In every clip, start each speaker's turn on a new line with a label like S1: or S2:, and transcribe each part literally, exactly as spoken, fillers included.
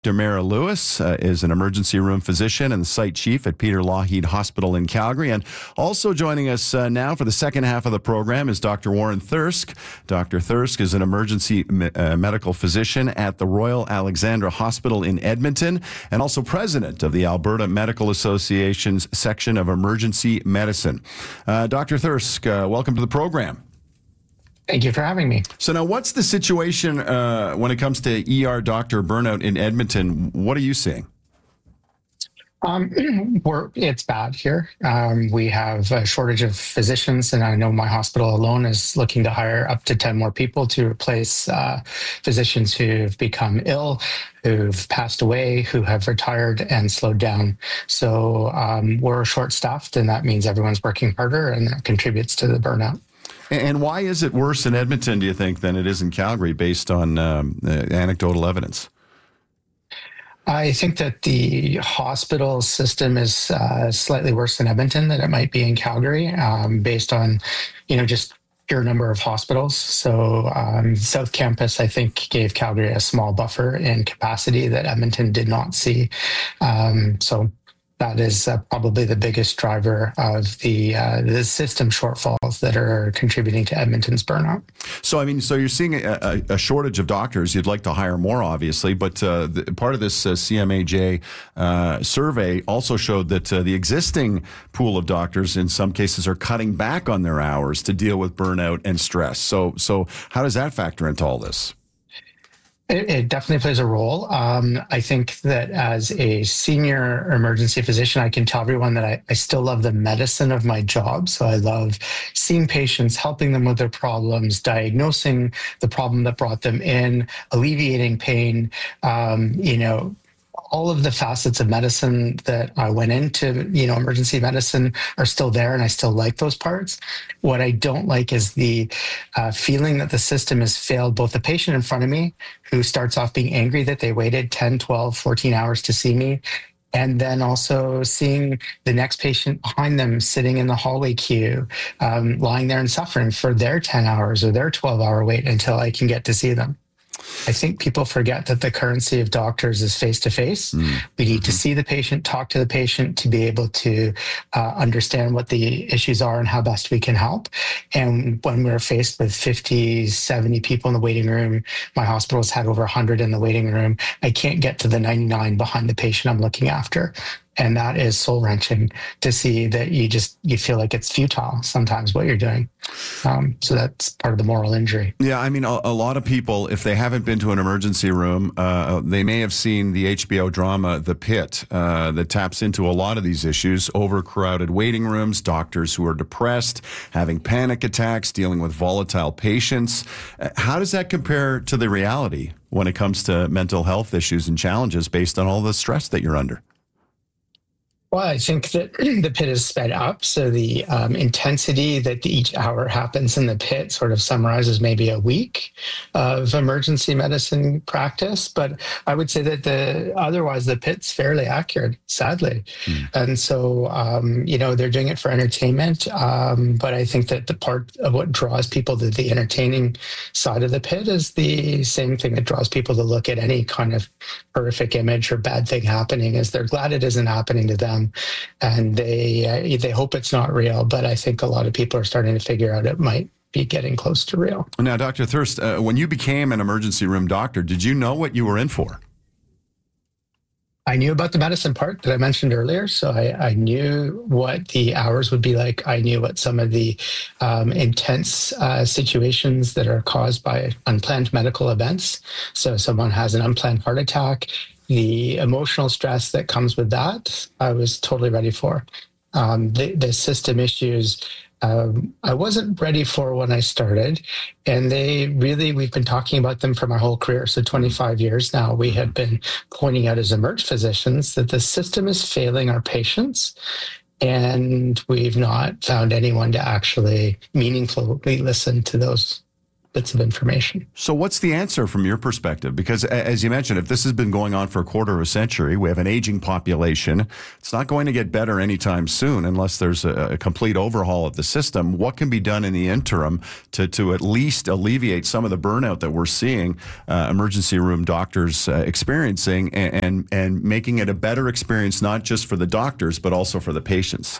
S1: Doctor Mara Lewis uh, is an emergency room physician and the site chief at Peter Lougheed Hospital in Calgary. And also joining us uh, now for the second half of the program is Doctor Warren Thirsk. Doctor Thirsk is an emergency me- uh, medical physician at the Royal Alexandra Hospital in Edmonton and also president of the Alberta Medical Association's section of emergency medicine. Uh, Doctor Thirsk, uh, welcome to the program.
S2: Thank you for having me.
S1: So now what's the situation uh, when it comes to E R doctor burnout in Edmonton? What are you seeing?
S2: Um, we're, it's bad here. Um, we have a shortage of physicians, and I know my hospital alone is looking to hire up to ten more people to replace uh, physicians who've become ill, who've passed away, who have retired and slowed down. So um, we're short-staffed, and that means everyone's working harder, and that contributes to the burnout.
S1: And why is it worse in Edmonton, do you think, than it is in Calgary, based on um, uh, anecdotal evidence?
S2: I think that the hospital system is uh, slightly worse in Edmonton than it might be in Calgary, um, based on, you know, just pure number of hospitals. So um, South Campus, I think, gave Calgary a small buffer in capacity that Edmonton did not see. Um, so that is uh, probably the biggest driver of the uh, the system shortfalls that are contributing to Edmonton's burnout.
S1: So, I mean, so you're seeing a, a, a shortage of doctors. You'd like to hire more, obviously, but uh, the, part of this uh, C M A J uh, survey also showed that uh, the existing pool of doctors, in some cases, are cutting back on their hours to deal with burnout and stress. So, so how does that factor into all this?
S2: It, it definitely plays a role. Um, I think that as a senior emergency physician, I can tell everyone that I, I still love the medicine of my job. So I love seeing patients, helping them with their problems, diagnosing the problem that brought them in, alleviating pain, um, you know, all of the facets of medicine that I went into, you know, emergency medicine are still there, and I still like those parts. What I don't like is the uh, feeling that the system has failed both the patient in front of me, who starts off being angry that they waited ten, twelve, fourteen hours to see me, and then also seeing the next patient behind them sitting in the hallway queue, um, lying there and suffering for their ten hours or their twelve hour wait until I can get to see them. I think people forget that the currency of doctors is face-to-face. Mm. We need to see the patient, talk to the patient to be able to uh, understand what the issues are and how best we can help. And when we're faced with fifty, seventy people in the waiting room, my hospital's had over one hundred in the waiting room, I can't get to the ninety-nine behind the patient I'm looking after. And that is soul-wrenching to see that you just, you feel like it's futile sometimes what you're doing. Um, so that's part of the moral injury.
S1: Yeah, I mean, a, a lot of people, if they haven't been to an emergency room, uh, they may have seen the H B O drama The Pit uh, that taps into a lot of these issues: overcrowded waiting rooms, doctors who are depressed, having panic attacks, dealing with volatile patients. Uh, how does that compare to the reality when it comes to mental health issues and challenges based on all the stress that you're under?
S2: Well, I think that the pit is sped up. So the um, intensity that each hour happens in the pit sort of summarizes maybe a week of emergency medicine practice. But I would say that the otherwise the pit's fairly accurate, sadly. Mm. And so, um, you know, they're doing it for entertainment. Um, but I think that the part of what draws people to the entertaining side of the pit is the same thing that draws people to look at any kind of horrific image or bad thing happening, is they're glad it isn't happening to them. And they uh, they hope it's not real, but I think a lot of people are starting to figure out it might be getting close to real.
S1: Now, Doctor Thirsk, uh, when you became an emergency room doctor, did you know what you were in for?
S2: I knew about the medicine part that I mentioned earlier, so I, I knew what the hours would be like. I knew what some of the um, intense uh, situations that are caused by unplanned medical events. So someone has an unplanned heart attack, the emotional stress that comes with that, I was totally ready for. Um, the, the system issues, um, I wasn't ready for when I started. And they really, we've been talking about them for my whole career. So twenty-five years now, we have been pointing out as emerg physicians that the system is failing our patients. And we've not found anyone to actually meaningfully listen to those. bits of information.
S1: So what's the answer from your perspective? Because as you mentioned, if this has been going on for a quarter of a century, we have an aging population. It's not going to get better anytime soon unless there's a, a complete overhaul of the system. What can be done in the interim to, to at least alleviate some of the burnout that we're seeing uh, emergency room doctors uh, experiencing and, and, and making it a better experience, not just for the doctors, but also for the patients?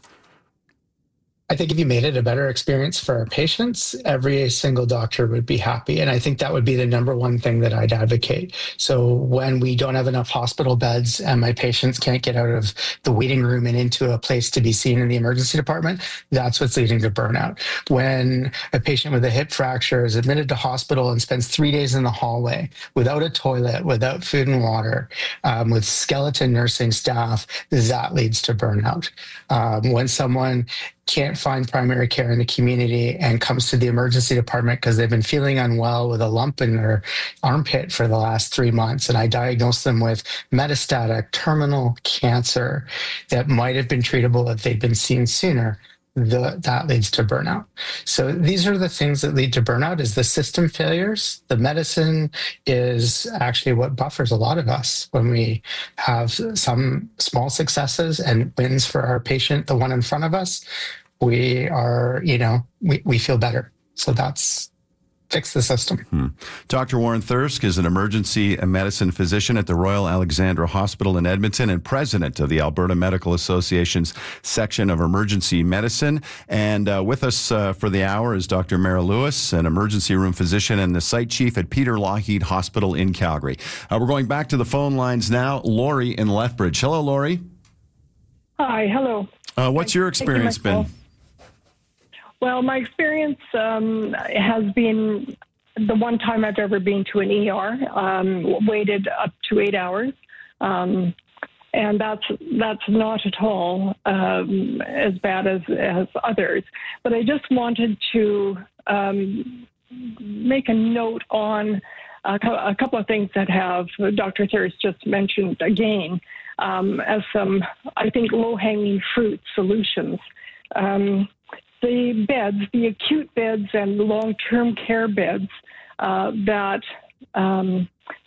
S2: I think if you made it a better experience for our patients, every single doctor would be happy. And I think that would be the number one thing that I'd advocate. So when we don't have enough hospital beds and my patients can't get out of the waiting room and into a place to be seen in the emergency department, that's what's leading to burnout. When a patient with a hip fracture is admitted to hospital and spends three days in the hallway without a toilet, without food and water, um, with skeleton nursing staff, that leads to burnout. Um, when someone can't find primary care in the community and comes to the emergency department because they've been feeling unwell with a lump in their armpit for the last three months. And I diagnose them with metastatic terminal cancer that might have been treatable if they'd been seen sooner. The, that leads to burnout. So these are the things that lead to burnout: is the system failures. The medicine is actually what buffers a lot of us when we have some small successes and wins for our patient, the one in front of us. We are, you know, we, we feel better. So that's fix the system.
S1: Hmm. Doctor Warren Thirsk is an emergency medicine physician at the Royal Alexandra Hospital in Edmonton and president of the Alberta Medical Association's section of emergency medicine. And uh, with us uh, for the hour is Doctor Mara Lewis, an emergency room physician and the site chief at Peter Lougheed Hospital in Calgary. Uh, we're going back to the phone lines now. Lori in Lethbridge. Hello, Lori.
S3: Hi, hello.
S1: Uh, what's your experience been?
S3: Well, my experience um, has been the one time I've ever been to an E R, um, waited up to eight hours, um, and that's that's not at all um, as bad as, as others. But I just wanted to um, make a note on a, a couple of things that have Doctor Thirsk just mentioned again um, as some, I think, low-hanging fruit solutions. Um, The beds, the acute beds and long-term care beds uh, that um,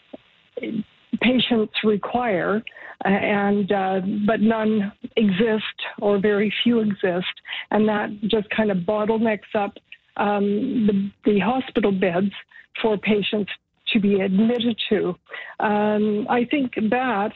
S3: patients require, and uh, but none exist or very few exist, and that just kind of bottlenecks up um, the, the hospital beds for patients to be admitted to. Um, I think that.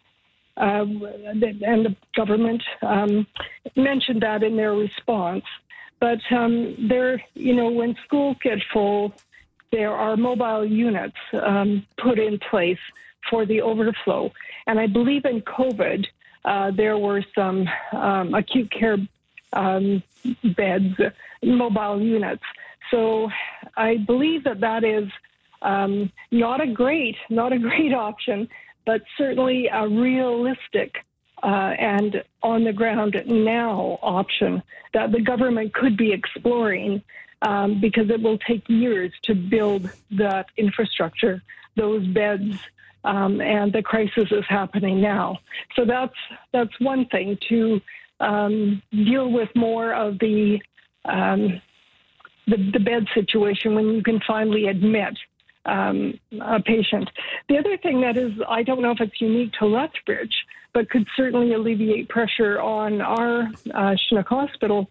S3: Uh, and the government um, mentioned that in their response. But um, there, you know, when schools get full, there are mobile units um, put in place for the overflow. And I believe in COVID, uh, there were some um, acute care um, beds, mobile units. So I believe that that is um, not a great, not a great option, but certainly a realistic Uh, and on the ground now option that the government could be exploring, um, because it will take years to build that infrastructure, those beds, um, and the crisis is happening now. So that's that's one thing, to um, deal with more of the, um, the the bed situation when you can finally admit um, a patient. The other thing that is, I don't know if it's unique to Lethbridge, but could certainly alleviate pressure on our uh, Chinook Hospital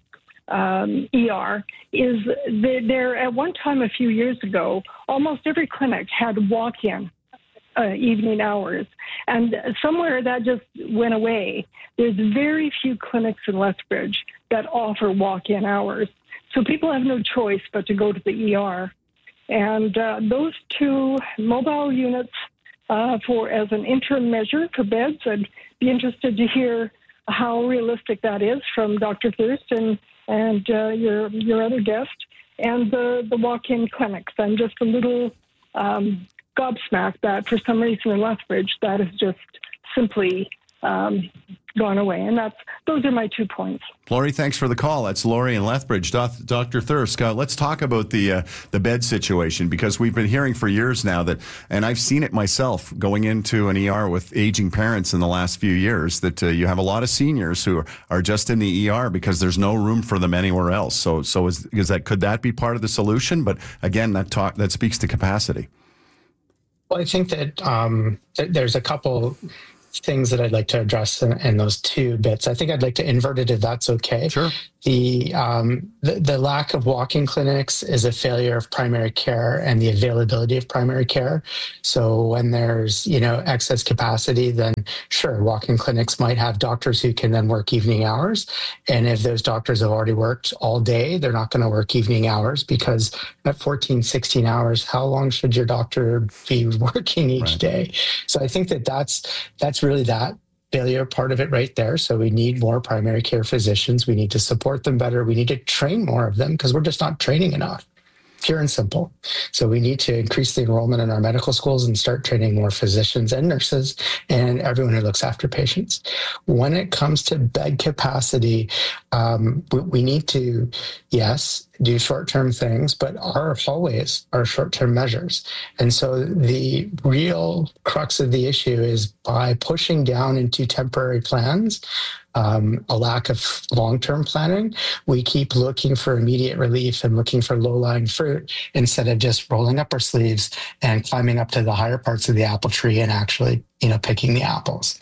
S3: um, E R, is that there, at one time a few years ago, almost every clinic had walk-in uh, evening hours. And somewhere that just went away. There's very few clinics in Lethbridge that offer walk-in hours. So people have no choice but to go to the E R. And uh, those two mobile units uh, for as an interim measure for beds, I'd be interested to hear how realistic that is from Doctor Thirsk and, and uh, your your other guest, and the, the walk-in clinics. I'm just a little um, gobsmacked that for some reason in Lethbridge that is just simply um, gone away. And that's those are my two points.
S1: Lori, thanks for the call. That's Lori in Lethbridge. Doc- Doctor Thirsk, uh, let's talk about the uh, the bed situation, because we've been hearing for years now that, and I've seen it myself going into an E R with aging parents in the last few years, that uh, you have a lot of seniors who are, are just in the E R because there's no room for them anywhere else. So, so is, is that could that be part of the solution? But again, that talk that speaks to capacity.
S2: Well, I think that um, th- there's a couple things that I'd like to address in, in those two bits. I think I'd like to invert it if that's okay.
S1: Sure.
S2: The, um, the the lack of walk-in clinics is a failure of primary care and the availability of primary care. So when there's, you know, excess capacity, then sure, walk-in clinics might have doctors who can then work evening hours. And if those doctors have already worked all day, they're not going to work evening hours, because at fourteen, sixteen hours, how long should your doctor be working each
S1: Right.
S2: day? So I think that that's, that's really that failure part of it right there. So we need more primary care physicians. We need to support them better. We need to train more of them, because we're just not training enough. Pure and simple. So we need to increase the enrollment in our medical schools and start training more physicians and nurses and everyone who looks after patients. When it comes to bed capacity, um, we, we need to, yes, do short-term things, but our hallways are short-term measures. And so the real crux of the issue is by pushing down into temporary plans, Um, a lack of long-term planning, we keep looking for immediate relief and looking for low-lying fruit instead of just rolling up our sleeves and climbing up to the higher parts of the apple tree and actually, you know, picking the apples.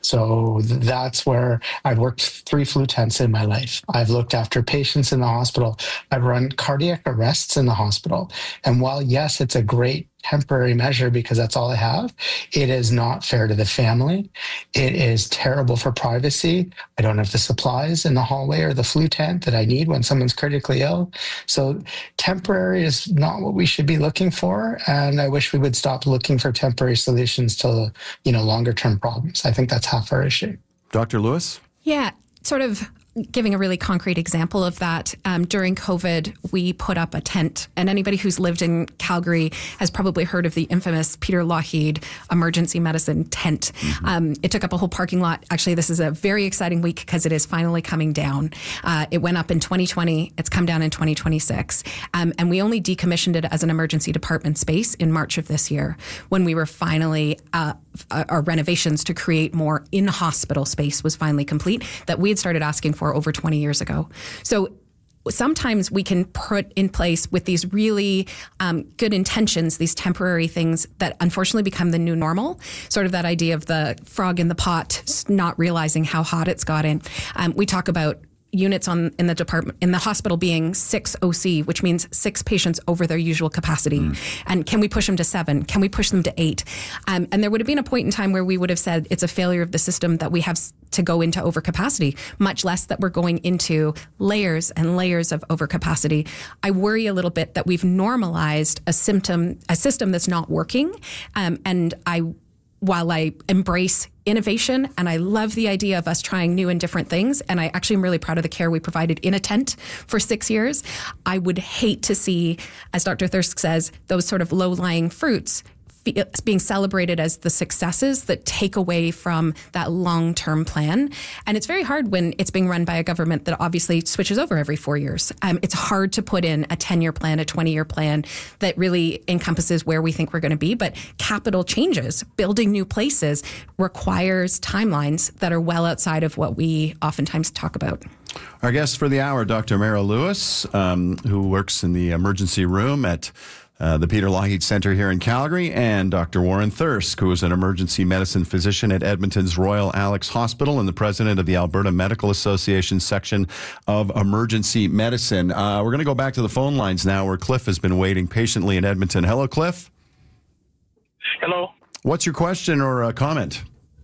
S2: So that's where I've worked three flu tents in my life. I've looked after patients in the hospital. I've run cardiac arrests in the hospital. And while, yes, it's a great temporary measure because that's all I have, it is not fair to the family. It is terrible for privacy. I don't have the supplies in the hallway or the flu tent that I need when someone's critically ill. So temporary is not what we should be looking for. And I wish we would stop looking for temporary solutions to, you know, longer term problems. I think that's half our issue.
S1: Doctor Lewis?
S4: Yeah, sort of giving a really concrete example of that. Um, during COVID, we put up a tent, and anybody who's lived in Calgary has probably heard of the infamous Peter Lougheed emergency medicine tent. Mm-hmm. Um, it took up a whole parking lot. Actually, this is a very exciting week because it is finally coming down. Uh, it went up in twenty twenty. It's come down in twenty twenty-six. Um, and we only decommissioned it as an emergency department space in March of this year, when we were finally, uh, our renovations to create more in-hospital space was finally complete, that we had started asking for over twenty years ago. So sometimes we can put in place with these really um, good intentions, these temporary things that unfortunately become the new normal, sort of that idea of the frog in the pot, not realizing how hot it's gotten. Um, we talk about units on in the department in the hospital being six O C, which means six patients over their usual capacity. Mm. And can we push them to seven? Can we push them to eight? Um, and there would have been a point in time where we would have said it's a failure of the system that we have to go into overcapacity, much less that we're going into layers and layers of overcapacity. I worry a little bit that we've normalized a symptom, a system that's not working. Um, and I, while I embrace innovation, and I love the idea of us trying new and different things, and I actually am really proud of the care we provided in a tent for six years, I would hate to see, as Doctor Thirsk says, those sort of low-lying fruits being celebrated as the successes that take away from that long-term plan. And it's very hard when it's being run by a government that obviously switches over every four years. Um, it's hard to put in a ten-year plan, a twenty-year plan that really encompasses where we think we're going to be. But capital changes, building new places, requires timelines that are well outside of what we oftentimes talk about.
S1: Our guest for the hour, Doctor Mara Lewis, um, who works in the emergency room at Uh, the Peter Lougheed Center here in Calgary, and Doctor Warren Thirsk, who is an emergency medicine physician at Edmonton's Royal Alex Hospital and the president of the Alberta Medical Association section of emergency medicine. Uh, we're going to go back to the phone lines now, where Cliff has been waiting patiently in Edmonton. Hello, Cliff.
S5: Hello.
S1: What's your question or uh, comment?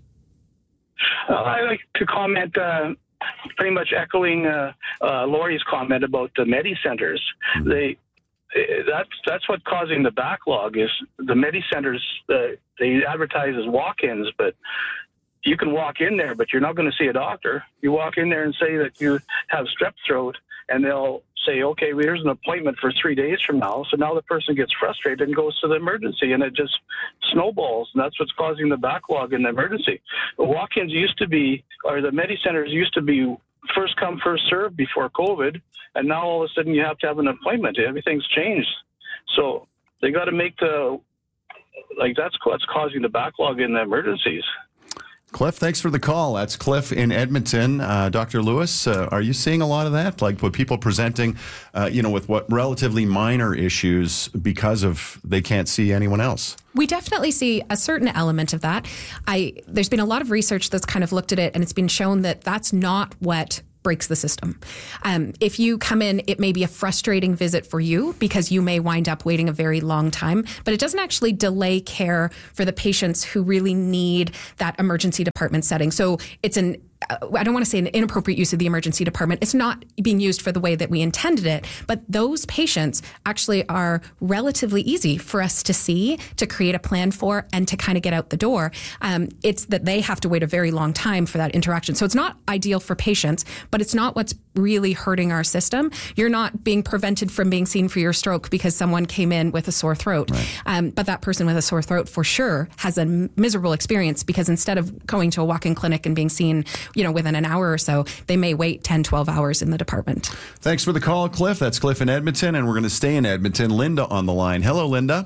S5: Uh, I'd like to comment, uh, pretty much echoing uh, uh, Lori's comment about the Medi centers. Mm-hmm. They That's that's what's causing the backlog. Is the Medi centers, uh, they advertise as walk-ins, but you can walk in there, but you're not going to see a doctor. You walk in there and say that you have strep throat, and they'll say, okay, well, here's an appointment for three days from now. So now the person gets frustrated and goes to the emergency, and it just snowballs, and that's what's causing the backlog in the emergency. The walk-ins used to be, or the Medi-Centers used to be first come, first served before COVID, and now all of a sudden you have to have an appointment. Everything's changed. So they got to make the, like that's what's causing the backlog in the emergencies.
S1: Cliff, thanks for the call. That's Cliff in Edmonton. Uh, Doctor Lewis, uh, are you seeing a lot of that? Like with people presenting, uh, you know, with what relatively minor issues because of they can't see anyone else?
S4: We definitely see a certain element of that. I there's been a lot of research that's kind of looked at it, and it's been shown that that's not what breaks the system. Um, if you come in, it may be a frustrating visit for you because you may wind up waiting a very long time, but it doesn't actually delay care for the patients who really need that emergency department setting. So it's an I don't want to say an inappropriate use of the emergency department. It's not being used for the way that we intended it, but those patients actually are relatively easy for us to see, to create a plan for, and to kind of get out the door. Um, it's that they have to wait a very long time for that interaction. So it's not ideal for patients, but it's not what's really hurting our system. You're not being prevented from being seen for your stroke because someone came in with a sore throat. Right. Um, but that person with a sore throat for sure has a miserable experience because instead of going to a walk-in clinic and being seen, you know, within an hour or so, they may wait ten, twelve hours in the department.
S1: Thanks for the call, Cliff. That's Cliff in Edmonton, and we're going to stay in Edmonton. Linda on the line. Hello, Linda.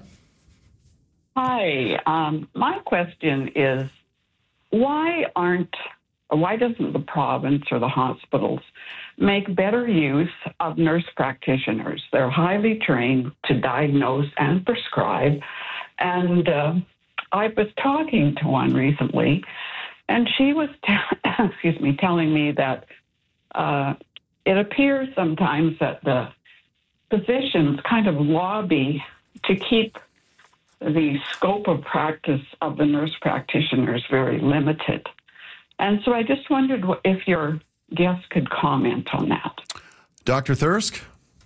S6: Hi. Um, my question is, why aren't, why doesn't the province or the hospitals make better use of nurse practitioners? They're highly trained to diagnose and prescribe. And uh, I was talking to one recently, and she was, t- excuse me, telling me that uh, it appears sometimes that the physicians kind of lobby to keep the scope of practice of the nurse practitioners very limited. And so I just wondered if your guest could comment on that.
S1: Doctor Thirsk?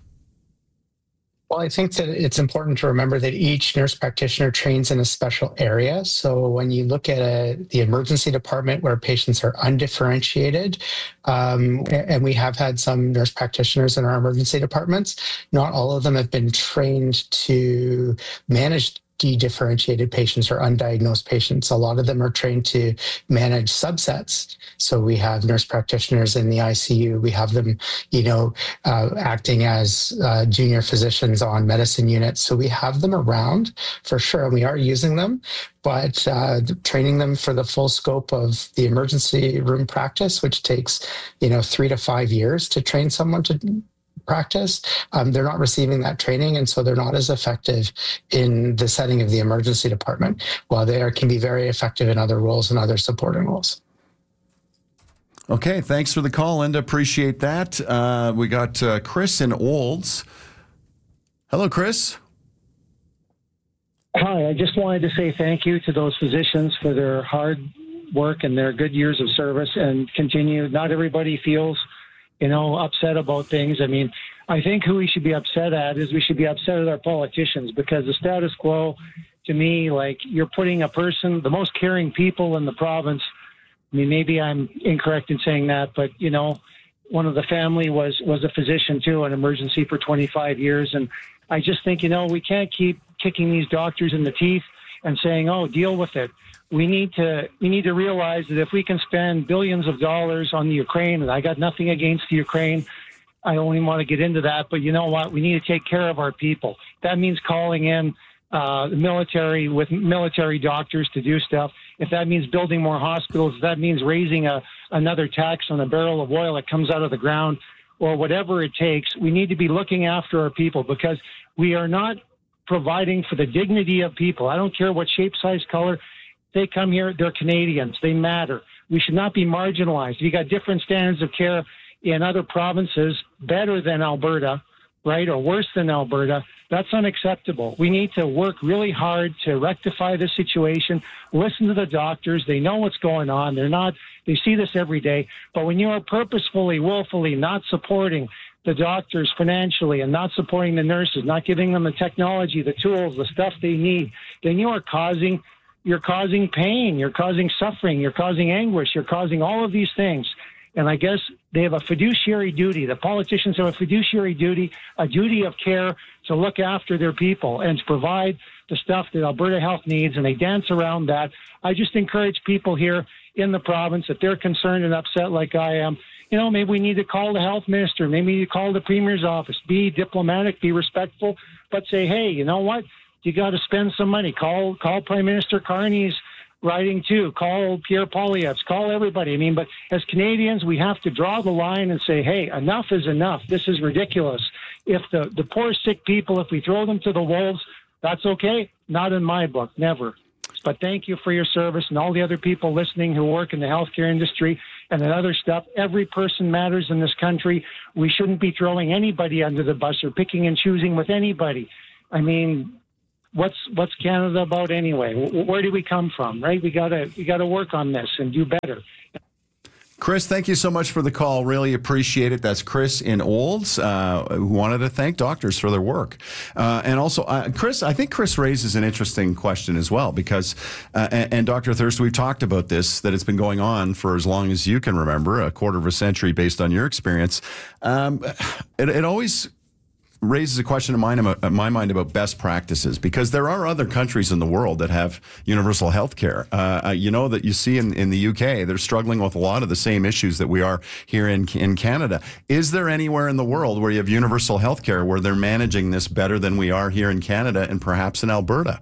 S2: Well, I think that it's important to remember that each nurse practitioner trains in a special area. So when you look at a, the emergency department where patients are undifferentiated, um, and we have had some nurse practitioners in our emergency departments, not all of them have been trained to manage de-differentiated patients or undiagnosed patients. A lot of them are trained to manage subsets. So we have nurse practitioners in the I C U. We have them, you know, uh, acting as uh, junior physicians on medicine units. So we have them around for sure, and we are using them. But uh, training them for the full scope of the emergency room practice, which takes, you know, three to five years to train someone to practice, um, they're not receiving that training, and so they're not as effective in the setting of the emergency department, while they are, can be very effective in other roles and other supporting roles.
S1: Okay, thanks for the call, Linda. Appreciate that. Uh, we got uh, Chris in Olds. Hello, Chris.
S7: Hi, I just wanted to say thank you to those physicians for their hard work and their good years of service, and continue. Not everybody feels you know, upset about things. I mean, I think who we should be upset at is we should be upset at our politicians, because the status quo, to me, like, you're putting a person, the most caring people in the province. I mean, maybe I'm incorrect in saying that, but, you know, one of the family was, was a physician too, an emergency for twenty-five years. And I just think, you know, we can't keep kicking these doctors in the teeth and saying, oh, deal with it. We need to we need to realize that if we can spend billions of dollars on the Ukraine, and I got nothing against the Ukraine, I don't even want to get into that, but you know what? We need to take care of our people. That means calling in uh, the military with military doctors to do stuff. If that means building more hospitals, if that means raising a, another tax on a barrel of oil that comes out of the ground, or whatever it takes, we need to be looking after our people, because we are not providing for the dignity of people. I don't care what shape, size, color. They come here, they're Canadians, they matter. We should not be marginalized. You got different standards of care in other provinces, better than Alberta, right, or worse than Alberta. That's unacceptable. We need to work really hard to rectify this situation, listen to the doctors. They know what's going on. They're not, they see this every day. But when you are purposefully, willfully not supporting the doctors financially and not supporting the nurses, not giving them the technology, the tools, the stuff they need, then you are causing You're causing pain, you're causing suffering, you're causing anguish, you're causing all of these things. And I guess they have a fiduciary duty. The politicians have a fiduciary duty, a duty of care to look after their people and to provide the stuff that Alberta Health needs, and they dance around that. I just encourage people here in the province, if they're concerned and upset like I am, you know, maybe we need to call the health minister, maybe we need to call the premier's office, be diplomatic, be respectful, but say, hey, you know what? You got to spend some money. Call call Prime Minister Carney's writing too. Call Pierre Poilievre's. Call everybody. I mean, but as Canadians, we have to draw the line and say, hey, enough is enough. This is ridiculous. If the, the poor sick people, if we throw them to the wolves, that's okay. Not in my book, never. But thank you for your service and all the other people listening who work in the healthcare industry and the other stuff. Every person matters in this country. We shouldn't be throwing anybody under the bus or picking and choosing with anybody. I mean, what's what's Canada about anyway? Where do we come from, right? We gotta we gotta work on this and do better.
S1: Chris, thank you so much for the call. Really appreciate it. That's Chris in Olds, uh, who wanted to thank doctors for their work. Uh, and also, uh, Chris, I think Chris raises an interesting question as well, because, uh, and, and Doctor Thirsk, we've talked about this, that it's been going on for as long as you can remember, a quarter of a century based on your experience. Um, it, it always raises a question in my, in my mind about best practices, because there are other countries in the world that have universal health care. Uh, you know that you see in, in the U K, they're struggling with a lot of the same issues that we are here in, in Canada. Is there anywhere in the world where you have universal health care where they're managing this better than we are here in Canada and perhaps in Alberta?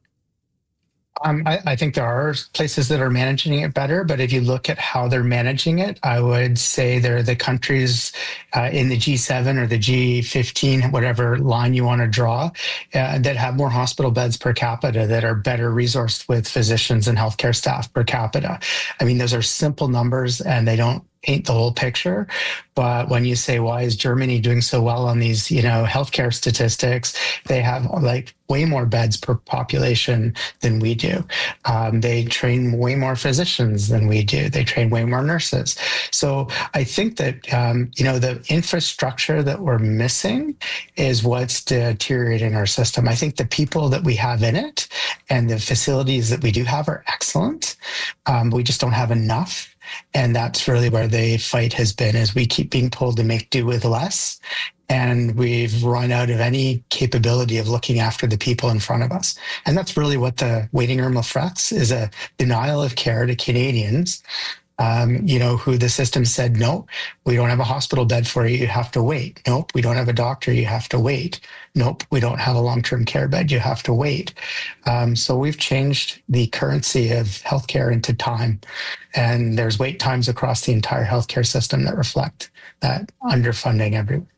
S2: Um, I, I think there are places that are managing it better, but if you look at how they're managing it, I would say they're the countries uh, in the G seven or the G fifteen, whatever line you want to draw, uh, that have more hospital beds per capita, that are better resourced with physicians and healthcare staff per capita. I mean, those are simple numbers and they don't paint the whole picture. But when you say, why is Germany doing so well on these, you know, healthcare statistics, they have like way more beds per population than we do. Um, they train way more physicians than we do. They train way more nurses. So I think that, um, you know, the infrastructure that we're missing is what's deteriorating our system. I think the people that we have in it and the facilities that we do have are excellent. Um, we just don't have enough. And that's really where the fight has been, is we keep being told to make do with less. And we've run out of any capability of looking after the people in front of us. And that's really what the waiting room reflects, is a denial of care to Canadians, um, you know, who the system said, no, we don't have a hospital bed for you, you have to wait. Nope, we don't have a doctor, you have to wait. Nope, we don't have a long-term care bed, you have to wait. Um, so we've changed the currency of healthcare into time. And there's wait times across the entire healthcare system that reflect that underfunding everywhere.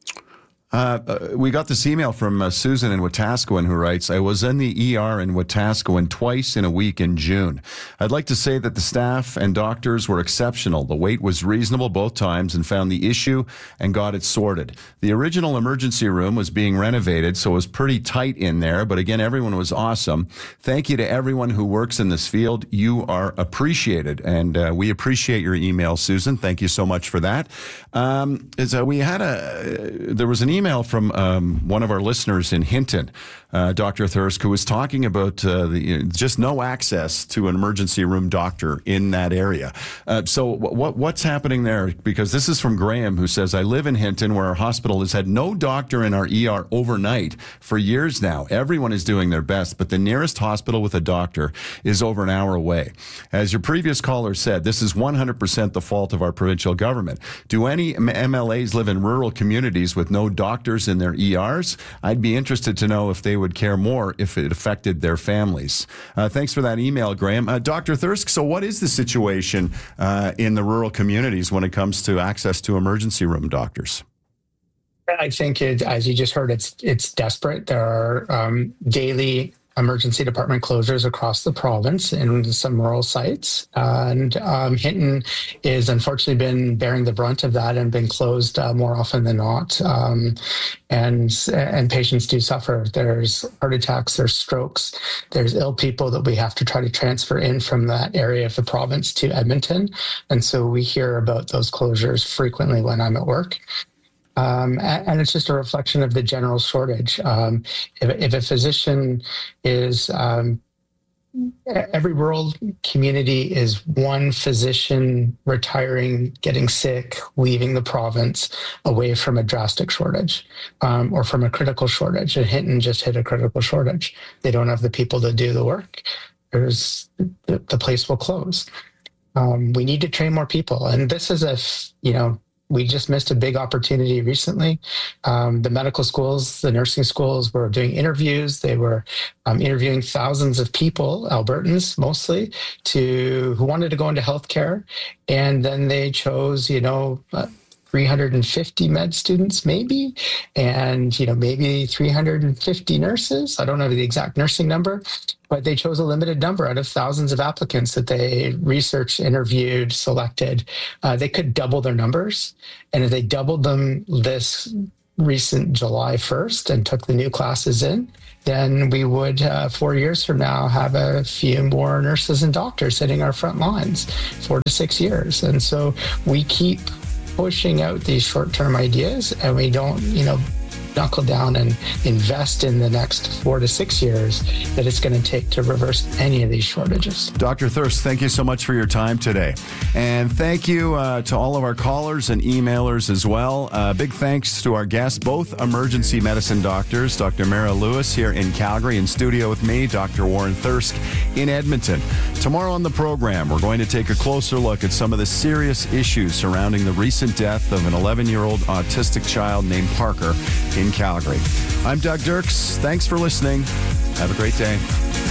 S1: Uh, we got this email from uh, Susan in Wetaskiwin, who writes, I was in the E R in Wetaskiwin twice in a week in June. I'd like to say that the staff and doctors were exceptional. The wait was reasonable both times, and found the issue and got it sorted. The original emergency room was being renovated, so it was pretty tight in there. But again, everyone was awesome. Thank you to everyone who works in this field. You are appreciated. And uh, we appreciate your email, Susan. Thank you so much for that. Um, so we had a, there was an email Email from um, one of our listeners in Hinton, uh, Doctor Thirsk, who was talking about uh, the, just no access to an emergency room doctor in that area. Uh, so what what's happening there? Because this is from Graham, who says, I live in Hinton, where our hospital has had no doctor in our E R overnight for years now. Everyone is doing their best, but the nearest hospital with a doctor is over an hour away. As your previous caller said, this is one hundred percent the fault of our provincial government. Do any M L As live in rural communities with no doctor doctors in their E Rs? I'd be interested to know if they would care more if it affected their families. Uh, thanks for that email, Graham. Uh, Doctor Thirsk, so what is the situation uh, in the rural communities when it comes to access to emergency room doctors?
S2: I think, it, as you just heard, it's it's desperate. There are um, daily emergency department closures across the province in some rural sites. Uh, and um, Hinton is unfortunately been bearing the brunt of that and been closed uh, more often than not. Um, and and patients do suffer. There's heart attacks, there's strokes, there's ill people that we have to try to transfer in from that area of the province to Edmonton. And so we hear about those closures frequently when I'm at work. Um, and it's just a reflection of the general shortage. Um, if, if a physician is um, every rural community is one physician retiring, getting sick, leaving the province away from a drastic shortage um, or from a critical shortage. And Hinton just hit a critical shortage. They don't have the people to do the work. There's the, the place will close. Um, we need to train more people. And this is a, you know, we just missed a big opportunity recently. Um, the medical schools, the nursing schools were doing interviews. They were um, interviewing thousands of people, Albertans mostly, to who wanted to go into healthcare. And then they chose, you know, uh, three hundred fifty med students maybe, and, you know, maybe three hundred fifty nurses. I don't know the exact nursing number, but they chose a limited number out of thousands of applicants that they researched, interviewed, selected. Uh, they could double their numbers. And if they doubled them this recent July first and took the new classes in, then we would, uh, four years from now, have a few more nurses and doctors hitting our front lines, four to six years. And so we keep pushing out these short-term ideas, and we don't, you know, knuckle down and invest in the next four to six years that it's going to take to reverse any of these shortages.
S1: Doctor Thirsk, thank you so much for your time today. And thank you uh, to all of our callers and emailers as well. Uh, big thanks to our guests, both emergency medicine doctors, Doctor Mara Lewis here in Calgary, in studio with me, Doctor Warren Thirsk in Edmonton. Tomorrow on the program, we're going to take a closer look at some of the serious issues surrounding the recent death of an eleven-year-old autistic child named Parker in Calgary. I'm Doug Dirks. Thanks for listening. Have a great day.